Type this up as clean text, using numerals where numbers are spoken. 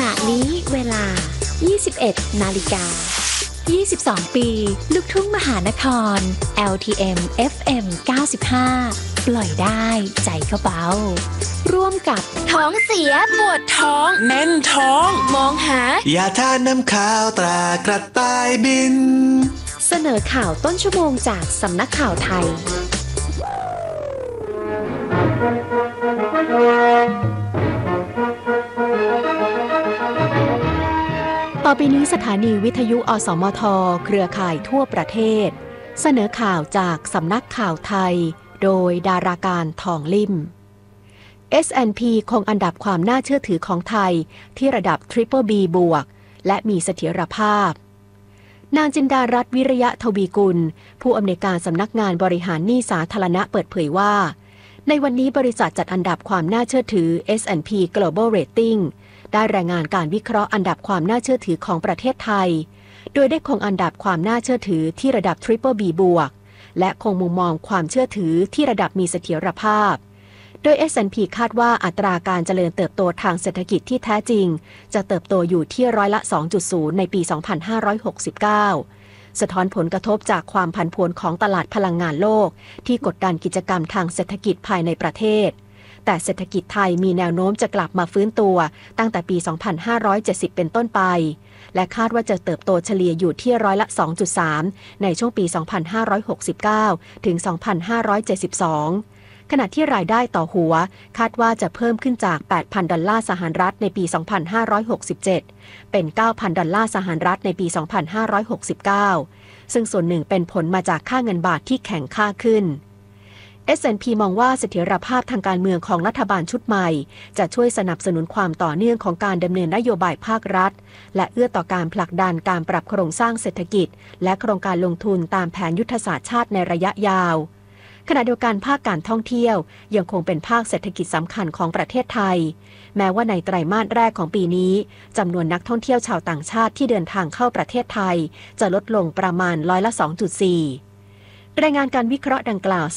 ณะนี้เวลา 21 นาฬิกา 22 ปี ลูกทุ่งมหานคร LTM FM 95 ปล่อยได้ใจก็เบาร่วมกับท้องเสียปวดท้องแน่นท้องมองหายาทาน้ำข้าวตรากระต่ายบินเสนอข่าวต้นชั่วโมงจากสำนักข่าวไทยต่อไปนี้สถานีวิทยุอสมทเครือข่ายทั่วประเทศเสนอข่าวจากสำนักข่าวไทยโดยดาราการทองลิ่ม S&P คงอันดับความน่าเชื่อถือของไทยที่ระดับ Triple B บวกและมีเสถียรภาพนางจินดารัตน์วิริยะทวีกุลผู้อำนวยการสำนักงานบริหารหนี้สาธารณะเปิดเผยว่าในวันนี้บริษัทจัดอันดับความน่าเชื่อถือ S&P Global Rating ได้รายงานการวิเคราะห์อันดับความน่าเชื่อถือของประเทศไทยโดยได้คงอันดับความน่าเชื่อถือที่ระดับ Triple B บวกและคงมุมมองความเชื่อถือที่ระดับมีเสถียรภาพโดย S&P คาดว่าอัตราการเจริญเติบโตทางเศรษฐกิจที่แท้จริงจะเติบโตอยู่ที่ร้อยละ 2.0 ในปี 2569 สะท้อนผลกระทบจากความผันผวนของตลาดพลังงานโลกที่กดดันกิจกรรมทางเศรษฐกิจภายในประเทศแต่เศรษฐกิจไทยมีแนวโน้มจะกลับมาฟื้นตัวตั้งแต่ปี 2570 เป็นต้นไปและคาดว่าจะเติบโตเฉลี่ยอยู่ที่ร้อยละ 2.3 ในช่วงปี 2569 ถึง 2572 ขณะที่รายได้ต่อหัวคาดว่าจะเพิ่มขึ้นจาก 8,000 ดอลลาร์สหรัฐในปี 2567 เป็น 9,000 ดอลลาร์สหรัฐในปี 2569 ซึ่งส่วนหนึ่งเป็นผลมาจากค่าเงินบาทที่แข็งค่าขึ้นS&P มองว่าเสถียรภาพทางการเมืองของรัฐบาลชุดใหม่จะช่วยสนับสนุนความต่อเนื่องของการดำเนินนโยบายภาครัฐและเอื้อต่อการผลักดันการปรับโครงสร้างเศรษฐกิจและโครงการลงทุนตามแผนยุทธศาสตร์ชาติในระยะยาวขณะเดียวกันภาคการท่องเที่ยวยังคงเป็นภาคเศรษฐกิจสำคัญของประเทศไทยแม้ว่าในไตรมาสแรกของปีนี้จำนวนนักท่องเที่ยวชาวต่างชาติที่เดินทางเข้าประเทศไทยจะลดลงประมาณร้อยละ 2.4 รายงานการวิเคราะห์ดังกล่าว